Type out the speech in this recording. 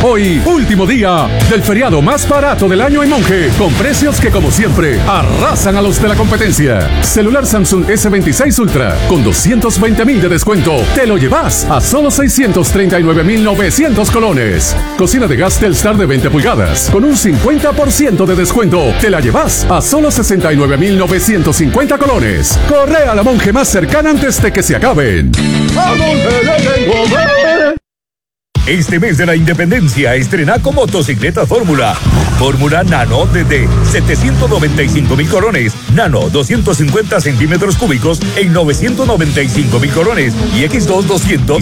Hoy, último día del feriado más barato del año en Monje, con precios que como siempre arrasan a los de la competencia. Celular Samsung S26 Ultra con 220,000 de descuento. Te lo llevas a solo 639,900 colones. Cocina de gas Telstar de 20 pulgadas con un 50% de descuento. Te la llevas a solo 69,950 colones. Corre a la Monje más cercana antes de que se acaben. Este mes de la Independencia estrena con motocicleta Fórmula. Fórmula Nano desde 795,000 colones. Nano 250 centímetros cúbicos en 995,000 colones. Y X2 200